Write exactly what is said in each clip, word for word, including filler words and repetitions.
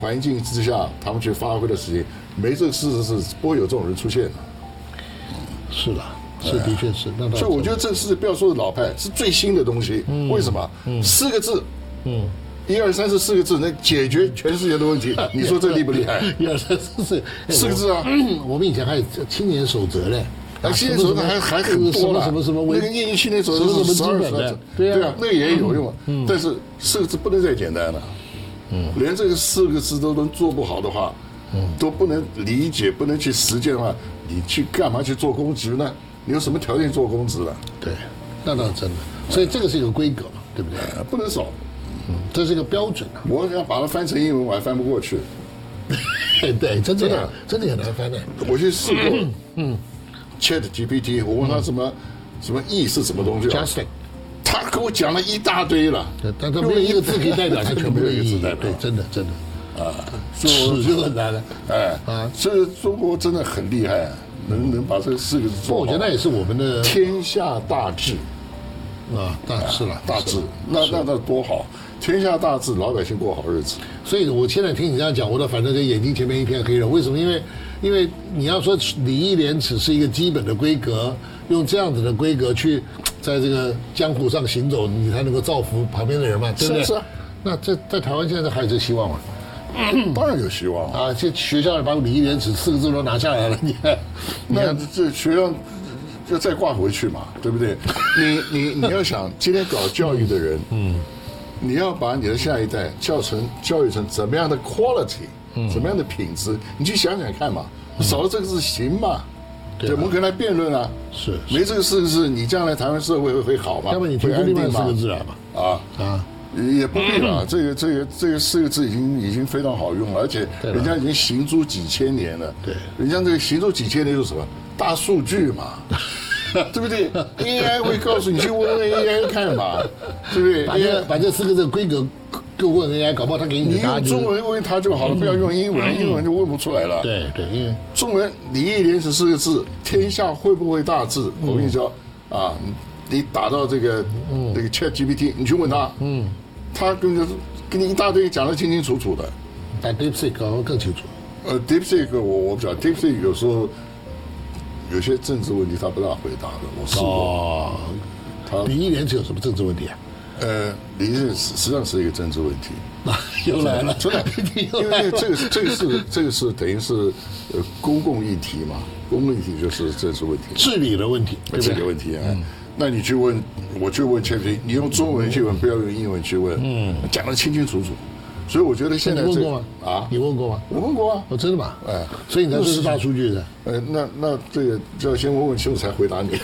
环境之下，他们去发挥的事情，没这个事实是不会有这种人出现的。 是的，是的确是。那所以我觉得这个是不要说是老派，是最新的东西。嗯、为什么？嗯、四个字，嗯，一二三四四个字能解决全世界的问题。你说这厉不厉害？ 一二三四四四个字啊！ 我们以前还有青年守则嘞。 啊，青年守则还还很多了， 什么什么那个业余青年守则是十二字，对啊，那个也有用，嗯，但是四个字不能再简单了。嗯，连这个四个字都能做不好的话，嗯，都不能理解，不能去实践的话，你去干嘛去做公职呢？你有什么条件做公职了？ 对，那倒是真的。所以这个是一个规格嘛，对不对？ 呃、不能少， 嗯，这是一个标准啊。 我想把它翻成英文，我还翻不过去。 对，真的真的很难翻的。 我去试过，嗯 ，Chat G P T， 我问他什么、嗯、什么 E 是什么东西、啊？ Justin。 他跟我讲了一大堆了， 但他没有一个字可以代表它全部的意义。对，真的真的啊，尺就很难了。 哎啊，所以中国真的很厉害，能能把这四个字做好。 我觉得那也是我们的天下大治啊，大是了， 大治，那那那多好，天下大治，老百姓过好日子。 所以我现在听你这样讲，我倒反正这眼睛前面一片黑了。为什么？因为因为你要说礼义廉耻是一个基本的规格，用这样子的规格去。在这个江湖上行走，你才能够造福旁边的人嘛，对不对？ 是啊。 那在在台湾现在还有这希望吗？ 当然有希望啊！这学校把礼义廉耻四个字都拿下来了，你看， 那这学校就再挂回去嘛，对不对？你你你要想，今天搞教育的人，嗯，你要把你的下一代教成教育成怎么样的 quality， 嗯，怎么样的品质，你去想想看嘛，少了这个字行吗？对，我们可以来辩论啊。 是， 没这个四个字，你将来台湾社会会会好吗？ 要不你提出另外四个字来嘛？ 啊啊，也不必了。这个这个这个四个字已经已经非常好用了，而且人家已经行诸几千年了。 对， 人家这个行诸几千年就是什么大数据嘛，对不对 ？A I 会告诉你去问问 A I 看嘛，对不对？ 把这把这四个字规格。就问 A I， 搞不好他给你答案。 你用中文问他就好了，不要用英文，英文就问不出来了。 对对，因为中文礼义廉耻四个字，天下会不会大治？我跟你说啊，你打到这个这个 Chat G P T， 你去问他，嗯，他跟你给你一大堆讲得清清楚楚的。 但 DeepSeek 可能更清楚。 呃 ，DeepSeek 我我不知道 ，DeepSeek 有时候有些政治问题他不大回答的，我试过。 哦，他礼义廉耻有什么政治问题啊？ 呃，礼义实际上是一个政治问题。 啊，又来了， 真的，因为这个这个是这个是等于是呃公共议题嘛，公共议题就是政治问题， 治理的问题， 治理问题啊。嗯、那你去问，我去问 Chat G P T， 你用中文去问，不要用英文去问，嗯，讲得清清楚楚。所以我觉得现在这你问过吗？啊，你问过吗？ 我问过啊。 哦，真的吗？哎，所以你才支持大数据的。 呃，那那这个就要先问问清楚才回答你。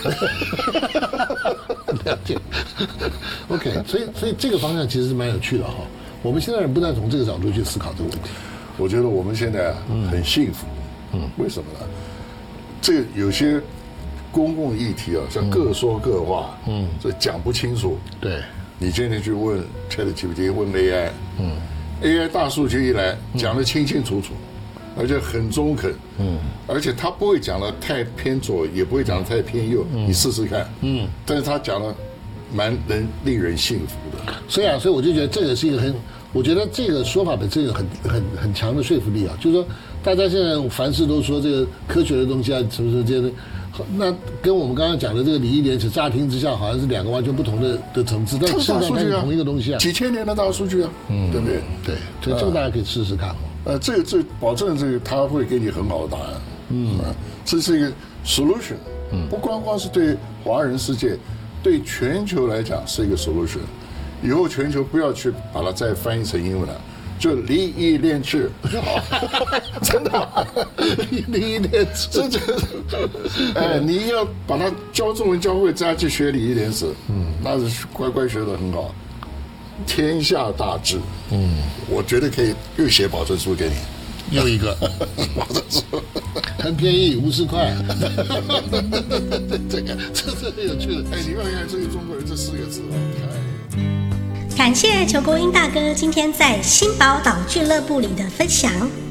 了解。OK， 所以所以这个方向其实是蛮有趣的哈。我们现在人不再从这个角度去思考这个问题。 我觉得我们现在很幸福。嗯。为什么呢？这个有些公共议题啊，像各说各话，嗯，这讲不清楚。 对。 你今天去问 Chat G P T， 问 A I， 嗯。A I 大数据一来，讲得清清楚楚，而且很中肯，嗯，而且他不会讲得太偏左，也不会讲得太偏右，嗯、你试试看，嗯，但是他讲得蛮能令人信服的。 所以啊，所以我就觉得这个是一个很，我觉得这个说法本身有很很很强的说服力啊，就是说大家现在凡事都说这个科学的东西啊，什么什么这些的。那跟我们刚刚讲的这个礼义廉耻，乍听之下好像是两个完全不同的的层次，但事实上它是同一个东西啊， 几千年的大数据啊，嗯，对不对？ 对，所以这个大家可以试试看哦。 呃，这个这保证这个他会给你很好的答案，嗯，这是一个 solution， 嗯，不光光是对华人世界，对全球来讲是一个 solution。以后全球不要去把它再翻译成英文了。就礼义廉耻就好，真的， 礼义廉耻， 这这，哎，你要把它教中文教会，再去学礼义廉耻，嗯，那是乖乖学得很好，天下大治，嗯，我绝对可以又写保证书给你， 又一个保证书， 很便宜，五十块，这个这是很有趣的， 哎，你看看这个中国人这四个字啊，太。 感谢裘国英大哥今天在新宝岛俱乐部里的分享。